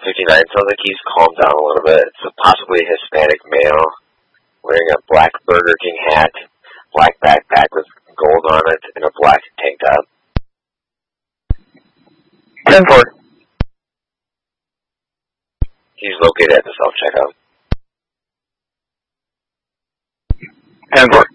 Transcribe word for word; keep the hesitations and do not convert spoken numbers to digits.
fifty-nine. Sounds like he's calmed down a little bit. It's a possibly Hispanic male wearing a black Burger King hat, black backpack with gold on it, and a black tank top. ten four. He's located at the self-checkout. ten four.